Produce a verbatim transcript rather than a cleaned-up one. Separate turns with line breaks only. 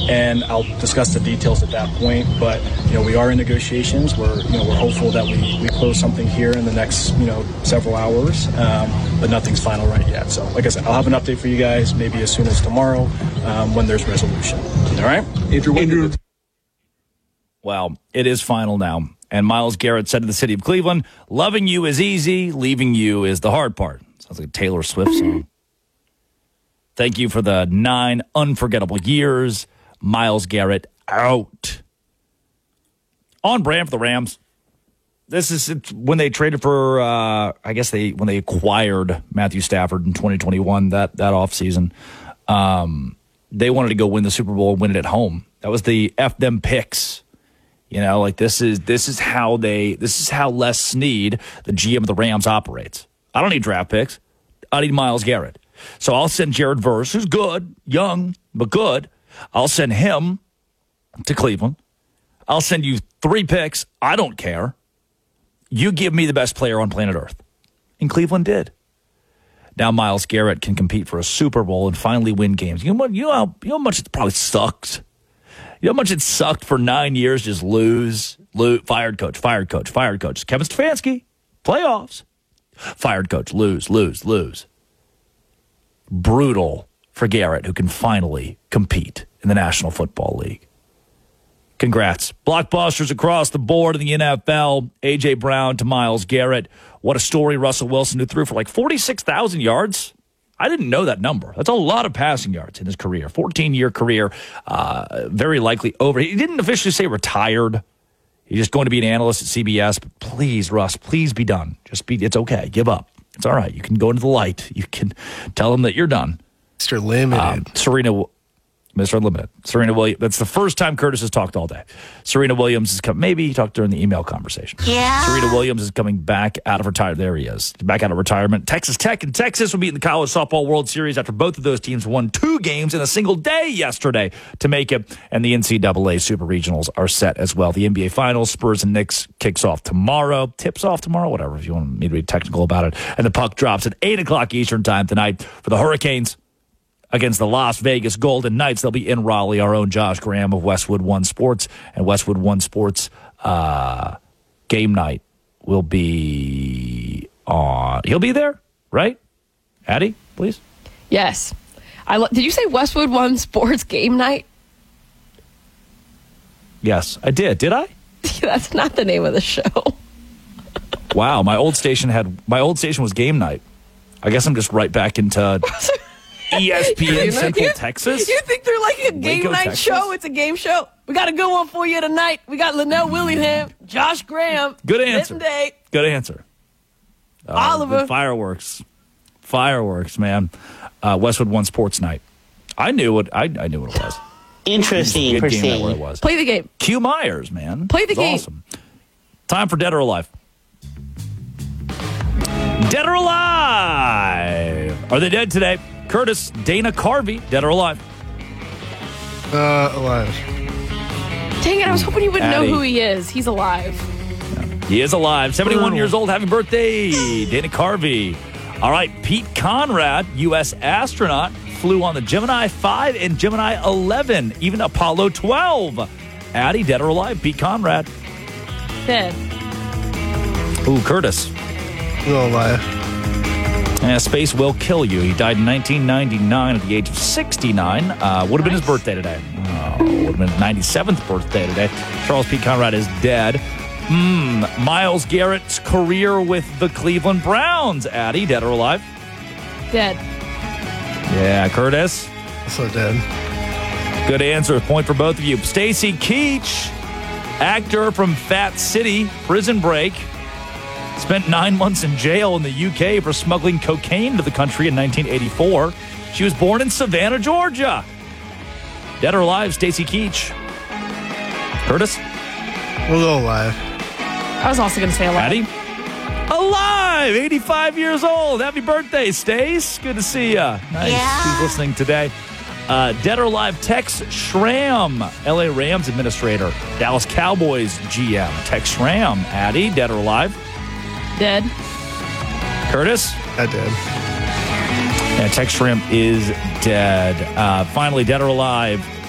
and I'll discuss the details at that point. But, you know, we are in negotiations. We're, you know, we're hopeful that we, we close something here in the next, you know, several hours, um, but nothing's final right yet. So, like I said, I'll have an update for you guys maybe as soon as tomorrow um, when there's resolution. All right? Andrew, Andrew.
Well, it is final now. And Myles Garrett said to the city of Cleveland, loving you is easy, leaving you is the hard part. Sounds like a Taylor Swift song. Thank you for the nine unforgettable years. Myles Garrett out. On brand for the Rams. This is when they traded for, uh, I guess they when they acquired Matthew Stafford in twenty twenty-one, that, that offseason. Um, they wanted to go win the Super Bowl and win it at home. That was the F them picks. You know, like this is this is how they this is how Les Snead, the G M of the Rams, operates. I don't need draft picks. I need Myles Garrett. So I'll send Jared Verse, who's good, young, but good. I'll send him to Cleveland. I'll send you three picks. I don't care. You give me the best player on planet Earth. And Cleveland did. Now Myles Garrett can compete for a Super Bowl and finally win games. You know what? You know how, you know how much it probably sucks? You know how much it sucked for nine years, just lose, lose, fired coach, fired coach, fired coach. Kevin Stefanski, playoffs. Fired coach, lose, lose, lose. Brutal for Garrett, who can finally compete in the National Football League. Congrats. Blockbusters across the board in the N F L. A J. Brown to Myles Garrett. What a story. Russell Wilson, who threw for like forty-six thousand yards. I didn't know that number. That's a lot of passing yards in his career. fourteen-year career, uh, very likely over. He didn't officially say retired. He's just going to be an analyst at C B S. But please, Russ, please be done. Just be. It's okay. Give up. It's all right. You can go into the light. You can tell him that you're done.
Mister Limited.
Um, Serena, Mister Unlimited. Serena Williams. That's the first time Curtis has talked all day. Serena Williams is coming. Maybe he talked during the email conversation.
Yeah.
Serena Williams is coming back out of retirement. There he is. Back out of retirement. Texas Tech and Texas will be in the College Softball World Series after both of those teams won two games in a single day yesterday to make it. And the N C double A Super Regionals are set as well. The N B A Finals, Spurs and Knicks, kicks off tomorrow. Tips off tomorrow, whatever, if you want me to be technical about it. And the puck drops at eight o'clock Eastern time tonight for the Hurricanes against the Las Vegas Golden Knights. They'll be in Raleigh. Our own Josh Graham of Westwood One Sports and Westwood One Sports uh, game night will be on. He'll be there, right? Addie, please.
Yes. I lo- Did you say Westwood One Sports game night?
Yes, I did. Did I?
That's not the name of the show.
Wow, my old station had my old station was game night. I guess I'm just right back into E S P N Central
you,
Texas.
You think they're like a game
Waco,
night
Texas?
show? It's a game show. We got a good one for you tonight. We got Linnell Willingham, Josh Graham.
Good answer.
Day.
Good answer. Uh,
Oliver.
Fireworks. Fireworks, man. Uh, Westwood One Sports Night. I knew what I, I knew what it was.
Interesting.
Good game night where it was.
Play the game.
Q Myers, man.
Play the
It's
game.
Awesome. Time for Dead or Alive. Dead or Alive. Are they dead today? Curtis, Dana Carvey, dead or alive?
Uh, alive.
Dang it, I was hoping you would
Addie.
know who he is. He's alive.
He is alive. seventy-one
Brutal.
years old. Happy birthday, Dana Carvey. All right, Pete Conrad, U S astronaut, flew on the Gemini five and Gemini eleven, even Apollo twelve. Addie, dead or alive? Pete Conrad.
Dead.
Ooh, Curtis.
Still alive.
Yeah, space will kill you. He died in nineteen ninety-nine at the age of sixty-nine. Uh, would have been his birthday today. Oh, would have been his ninety-seventh birthday today. Charles P. Conrad is dead. Mm, Myles Garrett's career with the Cleveland Browns. Addie, dead or alive?
Dead.
Yeah, Curtis.
Also dead.
Good answer. Point for both of you. Stacy Keach, actor from Fat City, Prison Break. Spent nine months in jail in the U K for smuggling cocaine to the country in nineteen eighty-four. She was born in Savannah, Georgia. Dead or alive, Stacy Keach. Curtis?
We'll go alive.
I was also going to say alive.
Addie? Alive! eighty-five years old. Happy birthday, Stace. Good to see ya. Nice.
Yeah.
Who's listening today? Uh, dead or alive, Tex Schramm, L A Rams administrator. Dallas Cowboys G M. Tex Schramm. Addie, dead or alive?
Dead.
Curtis?
I did.
Yeah, Tex Schramm is dead. Uh, finally, dead or alive,